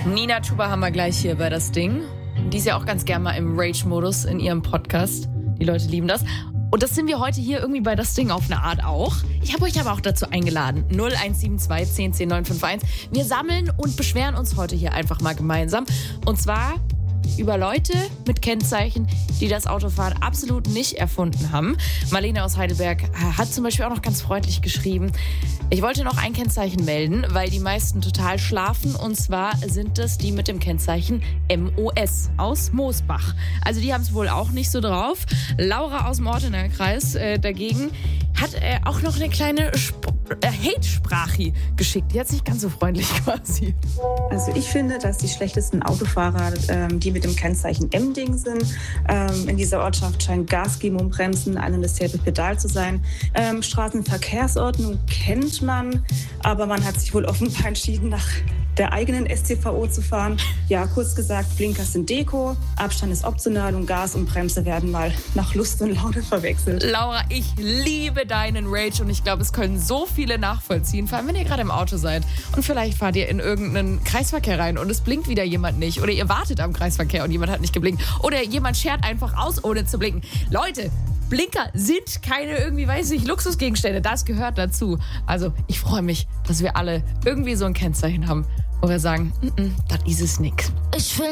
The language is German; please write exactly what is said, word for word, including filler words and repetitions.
Nina Chuba haben wir gleich hier bei Das Ding. Die ist ja auch ganz gerne mal im Rage-Modus in ihrem Podcast. Die Leute lieben das. Und das sind wir heute hier irgendwie bei Das Ding auf eine Art auch. Ich habe euch aber auch dazu eingeladen. null eins sieben zwei zehn zehn neun fünf eins. Wir sammeln und beschweren uns heute hier einfach mal gemeinsam. Und zwar über Leute mit Kennzeichen, die das Autofahren absolut nicht erfunden haben. Marlene aus Heidelberg hat zum Beispiel auch noch ganz freundlich geschrieben: Ich wollte noch ein Kennzeichen melden, weil die meisten total schlafen. Und zwar sind es die mit dem Kennzeichen M O S aus Moosbach. Also die haben es wohl auch nicht so drauf. Laura aus dem Ortener Kreis äh, dagegen hat äh, auch noch eine kleine Sp- äh, Hate-Sprache geschickt. Die hat sich ganz so freundlich quasi. Also ich finde, dass die schlechtesten Autofahrer ähm, die mit dem Kennzeichen M-Ding sind. Ähm, in dieser Ortschaft scheint Gas geben und Bremsen ein und dasselbe Pedal zu sein. Ähm, Straßenverkehrsordnung kennt man, aber man hat sich wohl offenbar entschieden, nach der eigenen S T V O zu fahren. Ja, kurz gesagt, Blinker sind Deko, Abstand ist optional und Gas und Bremse werden mal nach Lust und Laune verwechselt. Laura, ich liebe deinen Rage und ich glaube, es können so viele nachvollziehen, vor allem wenn ihr gerade im Auto seid und vielleicht fahrt ihr in irgendeinen Kreisverkehr rein und es blinkt wieder jemand nicht oder ihr wartet am Kreisverkehr und jemand hat nicht geblinkt oder jemand schert einfach aus, ohne zu blinken. Leute, Blinker sind keine irgendwie, weiß ich, Luxusgegenstände. Das gehört dazu. Also ich freue mich, dass wir alle irgendwie so ein Kennzeichen haben, wo wir sagen, das ist es nix. Ich will